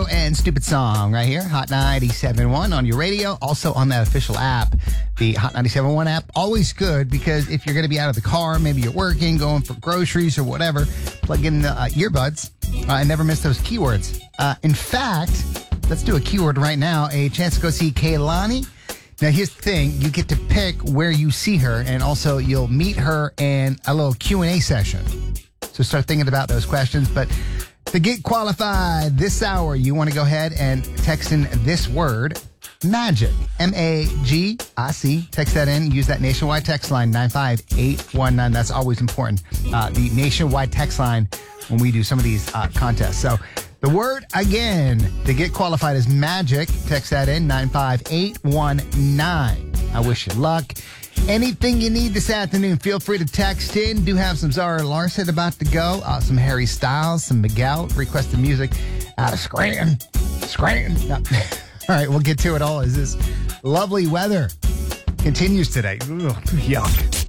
Joe and Stupid Song right here. Hot 97.1 on your radio. Also on that official app, the Hot 97.1 app. Always good because if you're going to be out of the car, maybe you're working, going for groceries or whatever, plug in the earbuds and never miss those keywords. In fact, let's do a keyword right now. A chance to go see Kehlani. Now, here's the thing. You get to pick where you see her, and also you'll meet her in a little Q&A session. So start thinking about those questions. But to get qualified this hour, you want to go ahead and text in this word, MAGIC, MAGIC. Text that in. Use that nationwide text line, 95819. That's always important. The nationwide text line when we do some of these contests. So the word again to get qualified is MAGIC. Text that in, 95819. I wish you luck. Anything you need this afternoon, feel free to text in. Do have some Zara Larsson about to go. Some Harry Styles, some Miguel. Requested music out of Scranton. No. All right, we'll get to it all as this lovely weather continues today. Ugh, yuck.